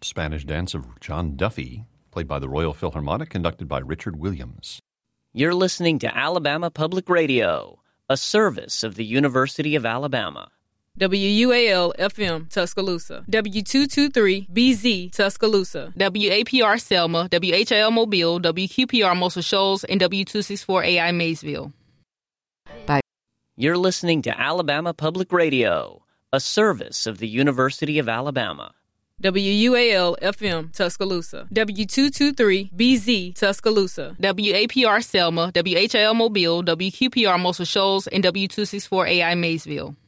Spanish dance of John Duffy, played by the Royal Philharmonic, conducted by Richard Williams. You're listening to Alabama Public Radio, a service of the University of Alabama. WUAL-FM, Tuscaloosa. W223-BZ, Tuscaloosa. WAPR Selma, WHIL Mobile, WQPR Muscle Shoals, and W264AI Maysville. You're listening to Alabama Public Radio, a service of the University of Alabama. WUAL-FM, Tuscaloosa. W223-BZ, Tuscaloosa. WAPR Selma, WHIL Mobile, WQPR Muscle Shoals, and W264AI Maysville.